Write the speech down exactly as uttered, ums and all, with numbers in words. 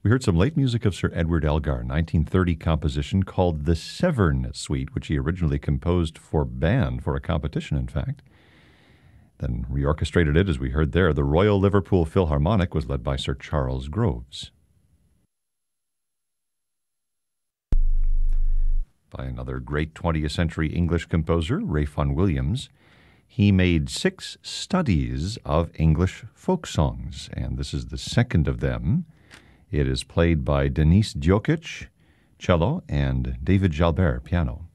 We heard some late music of Sir Edward Elgar, nineteen thirty composition called the Severn Suite, which he originally composed for band, for a competition, in fact. Then reorchestrated it, as we heard there. The Royal Liverpool Philharmonic was led by Sir Charles Groves. By another great twentieth century English composer, Ralph Vaughan Williams. He made six studies of English folk songs, and this is the second of them. It is played by Denis Djokic, cello, and David Jalbert, piano.